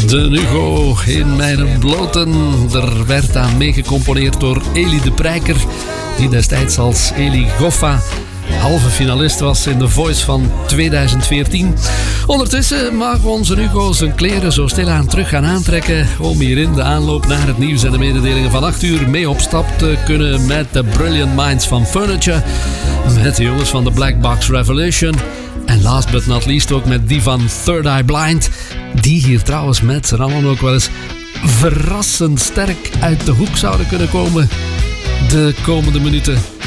De Hugo in mijn bloten. Er werd aan meegecomponeerd door Eli de Prijker, die destijds als Eli Goffa halve finalist was in The Voice van 2014. Ondertussen mag onze Hugo zijn kleren zo stilaan terug gaan aantrekken om hier in de aanloop naar het nieuws en de mededelingen van 8 uur mee op stap te kunnen met de Brilliant Minds van Furniture, met de jongens van de Black Box Revolution en last but not least ook met die van Third Eye Blind, die hier trouwens met z'n allen ook wel eens verrassend sterk uit de hoek zouden kunnen komen de komende minuten.